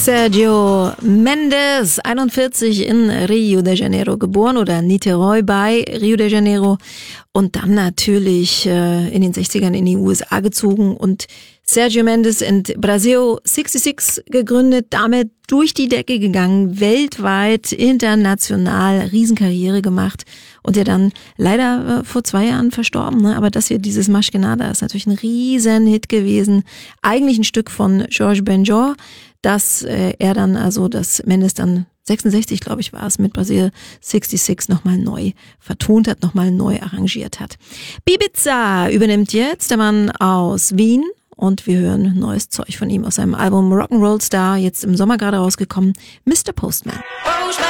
Sergio Mendes, 41 in Rio de Janeiro geboren oder Niterói bei Rio de Janeiro und dann natürlich in den 60ern in die USA gezogen und Sergio Mendes in Brasil 66 gegründet, damit durch die Decke gegangen, weltweit, international, Riesenkarriere gemacht und der dann leider vor 2 Jahren verstorben. Ne? Aber das hier, dieses Mas Que Nada, ist natürlich ein Riesenhit gewesen. Eigentlich ein Stück von Jorge Benjor, dass er dann, also dass Mendes dann 66, glaube ich, war es, mit Brasil 66 nochmal neu vertont hat, nochmal neu arrangiert hat. Bibiza übernimmt jetzt der Mann aus Wien. Und wir hören neues Zeug von ihm aus seinem Album Rock'n'Roll Star, jetzt im Sommer gerade rausgekommen, Mr. Postman.